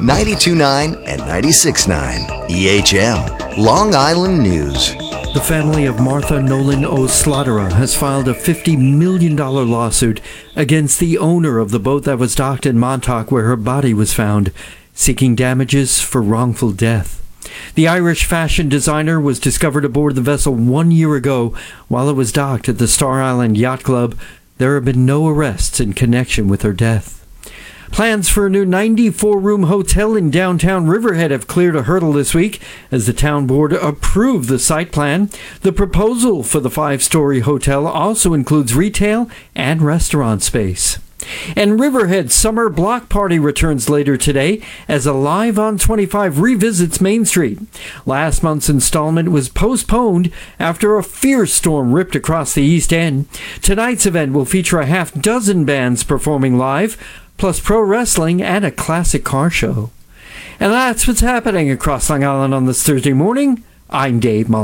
92.9 and 96.9 EHM, Long Island News. The family of Martha Nolan O'Slatterer has filed a $50 million lawsuit against the owner of the boat that was docked in Montauk where her body was found, seeking damages for wrongful death. The Irish fashion designer was discovered aboard the vessel 1 year ago while it was docked at the Star Island Yacht Club. There have been no arrests in connection with her death. Plans for a new 94-room hotel in downtown Riverhead have cleared a hurdle this week as the town board approved the site plan. The proposal for the 5-story hotel also includes retail and restaurant space. And Riverhead's Summer Block Party returns later today as Alive on 25 revisits Main Street. Last month's installment was postponed after a fierce storm ripped across the East End. Tonight's event will feature a half-dozen bands performing live, plus pro wrestling and a classic car show. And that's what's happening across Long Island on this Thursday morning. I'm Dave Mullins.